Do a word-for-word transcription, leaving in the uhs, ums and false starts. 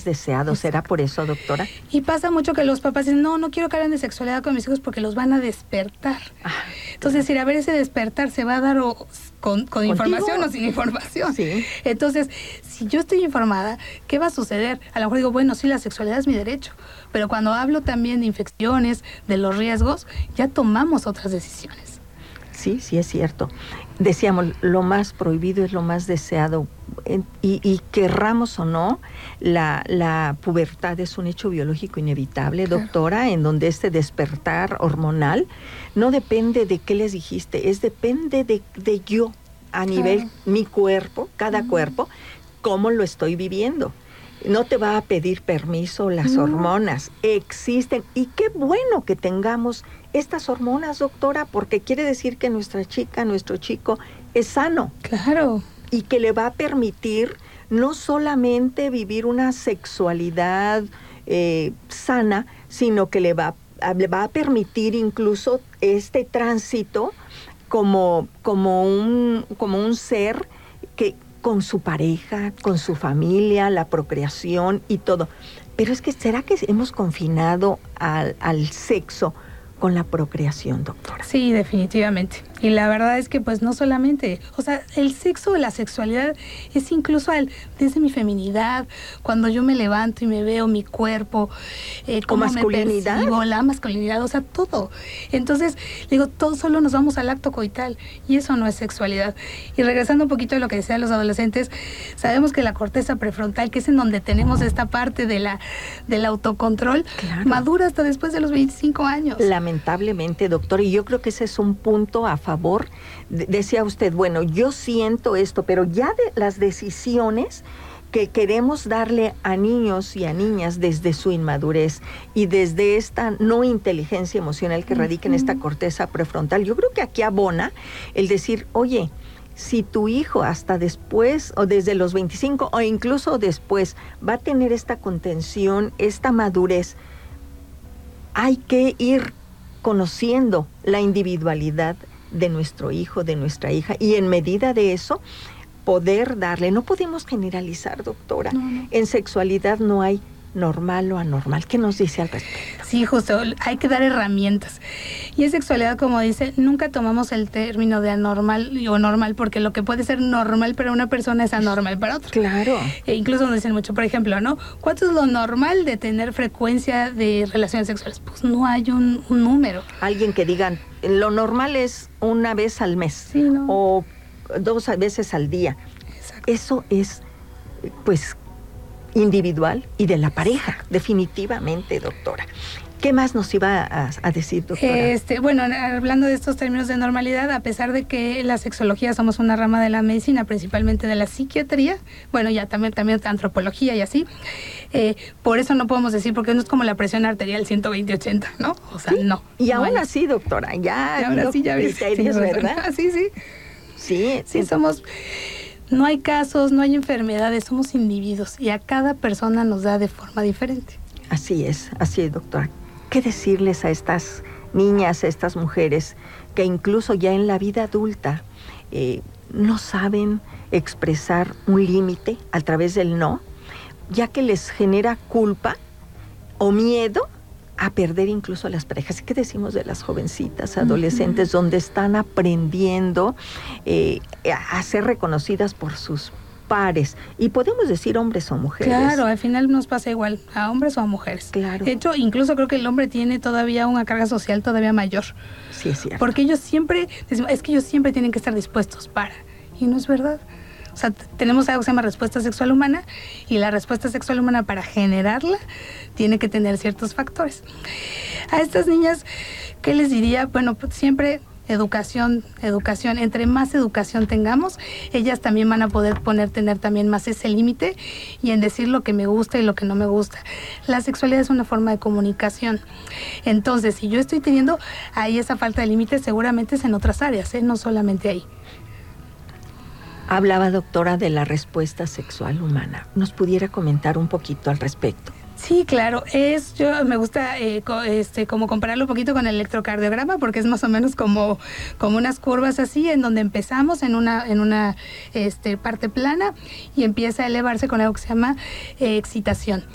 deseado. ¿Será por eso, doctora? Y pasa mucho que los papás dicen, no, no quiero que hablen de sexualidad con mis hijos porque los van a despertar. Ah, Entonces, decir, a ver, ese despertar se va a dar o, con, con información o sin información. Sí. Entonces, si yo estoy informada, ¿qué va a suceder? A lo mejor digo, bueno, sí, la sexualidad es mi derecho, pero cuando hablo también de infecciones, de los riesgos, ya tomamos otras decisiones. Sí, sí es cierto. Decíamos, lo más prohibido es lo más deseado. Y, y querramos o no, la, la pubertad es un hecho biológico inevitable, doctora, claro, en donde este despertar hormonal no depende de qué les dijiste, es depende de, de yo, a claro, nivel mi cuerpo, cada uh-huh. cuerpo, cómo lo estoy viviendo. No te va a pedir permiso las no. hormonas, existen, y qué bueno que tengamos estas hormonas, doctora, porque quiere decir que nuestra chica, nuestro chico es sano. Claro. Y que le va a permitir no solamente vivir una sexualidad eh, sana, sino que le va, a, le va a permitir incluso este tránsito como, como, un, como un ser que con su pareja, con su familia, la procreación y todo. Pero es que, ¿será que hemos confinado al, al sexo con la procreación, doctora? Sí, definitivamente. Y la verdad es que pues no solamente, o sea, el sexo, la sexualidad es incluso al, desde mi feminidad, cuando yo me levanto y me veo mi cuerpo, eh, cómo me percibo, la masculinidad, o sea, todo. Entonces, digo, todo solo nos vamos al acto coital y eso no es sexualidad. Y regresando un poquito a lo que decían los adolescentes, sabemos que la corteza prefrontal, que es en donde tenemos esta parte de la, del autocontrol, claro, madura hasta después de los veinticinco años. Lamentablemente, doctor, y yo creo que ese es un punto a favor. De- decía usted, bueno, yo siento esto, pero ya de las decisiones que queremos darle a niños y a niñas desde su inmadurez y desde esta no inteligencia emocional que radica en esta corteza prefrontal, yo creo que aquí abona el decir, oye, si tu hijo hasta después o desde los veinticinco o incluso después va a tener esta contención, esta madurez, hay que ir conociendo la individualidad de nuestro hijo, de nuestra hija, y en medida de eso, poder darle. No podemos generalizar, doctora. No, no. En sexualidad no hay normal o anormal. ¿Qué nos dice al respecto? Sí, justo, hay que dar herramientas. Y en sexualidad, como dice, nunca tomamos el término de anormal o normal, porque lo que puede ser normal para una persona es anormal para otra. Claro. E incluso nos dicen mucho, por ejemplo, ¿no? ¿Cuánto es lo normal de tener frecuencia de relaciones sexuales? Pues no hay un, un número. Alguien que digan, lo normal es una vez al mes, sí, ¿no? o dos veces al día. Exacto. Eso es, pues, individual y de la pareja, definitivamente, doctora. ¿Qué más nos iba a, a decir, doctora? Este, bueno, hablando de estos términos de normalidad, a pesar de que la sexología somos una rama de la medicina, principalmente de la psiquiatría, bueno, ya también, también antropología y así, eh, por eso no podemos decir, porque no es como la presión arterial ciento veinte ochenta, ¿no? O sea, ¿Sí? no. Y no aún hay. así, doctora, ya... Y ahora sí, ya ves. Sí, ¿verdad? Sí, sí. Sí, sí, somos... No hay casos, no hay enfermedades, somos individuos y a cada persona nos da de forma diferente. Así es, así es, doctora. ¿Qué decirles a estas niñas, a estas mujeres que incluso ya en la vida adulta eh, no saben expresar un límite a través del no, ya que les genera culpa o miedo a perder incluso a las parejas? ¿Qué decimos de las jovencitas, adolescentes, uh-huh. donde están aprendiendo eh, a ser reconocidas por sus pares? Y podemos decir hombres o mujeres. Claro, al final nos pasa igual, a hombres o a mujeres. Claro. De hecho, incluso creo que el hombre tiene todavía una carga social todavía mayor. Sí, es cierto. Porque ellos siempre, decimos, es que ellos siempre tienen que estar dispuestos para, y no es verdad. O sea, tenemos algo que se llama respuesta sexual humana, y la respuesta sexual humana, para generarla, tiene que tener ciertos factores. A estas niñas, ¿qué les diría? Bueno, pues siempre educación, educación. Entre más educación tengamos, ellas también van a poder poner, tener también más ese límite y en decir lo que me gusta y lo que no me gusta. La sexualidad es una forma de comunicación. Entonces, si yo estoy teniendo ahí esa falta de límite, seguramente es en otras áreas, ¿eh? No solamente ahí. Hablaba, doctora, de la respuesta sexual humana. ¿Nos pudiera comentar un poquito al respecto? Sí, claro. Es, yo me gusta eh, co, este, como compararlo un poquito con el electrocardiograma, porque es más o menos como, como unas curvas así, en donde empezamos en una, en una este, parte plana y empieza a elevarse con algo que se llama eh, excitación.